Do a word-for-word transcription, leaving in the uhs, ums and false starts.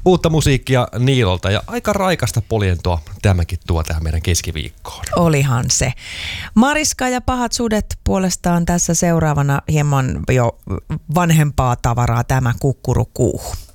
uutta musiikkia Niilolta ja aika raikasta poljentoa tämäkin tuo tähän meidän keskiviikkoon. Olihan se. Mariska ja Pahat sudet puolestaan tässä seuraavana hieman jo vanhempaa tavaraa, tämä Kukkurukuuhu.